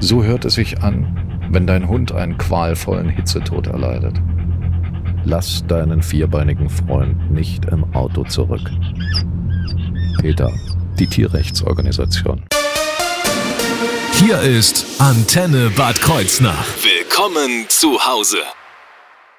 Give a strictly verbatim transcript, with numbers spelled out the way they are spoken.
So hört es sich an, wenn dein Hund einen qualvollen Hitzetod erleidet. Lass deinen vierbeinigen Freund nicht im Auto zurück. PETA, die Tierrechtsorganisation. Hier ist Antenne Bad Kreuznach. Willkommen zu Hause.